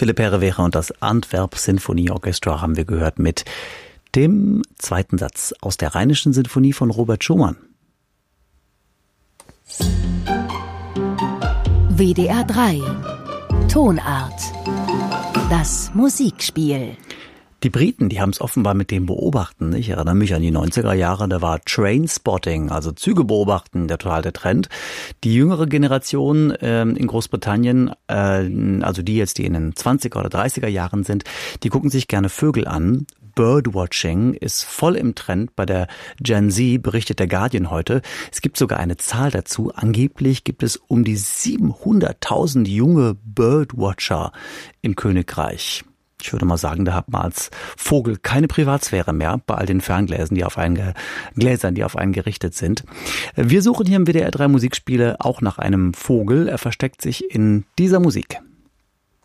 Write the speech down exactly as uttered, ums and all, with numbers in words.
Philipp Herreweghe und das Antwerp Sinfonieorchestra haben wir gehört mit dem zweiten Satz aus der Rheinischen Sinfonie von Robert Schumann. W D R drei Tonart. Das Musikspiel. Die Briten, die haben es offenbar mit dem Beobachten. Ich erinnere mich an die neunziger Jahre, da war Trainspotting, also Züge beobachten, der total der Trend. Die jüngere Generation äh, in Großbritannien, äh, also die jetzt, die in den zwanziger oder dreißiger Jahren sind, die gucken sich gerne Vögel an. Birdwatching ist voll im Trend bei der Gen Z, berichtet der Guardian heute. Es gibt sogar eine Zahl dazu. Angeblich gibt es um die siebenhunderttausend junge Birdwatcher im Königreich. Ich würde mal sagen, da hat man als Vogel keine Privatsphäre mehr bei all den Ferngläsern, die auf einen Gläsern, die auf einen gerichtet sind. Wir suchen hier im W D R drei Musikspiele auch nach einem Vogel. Er versteckt sich in dieser Musik.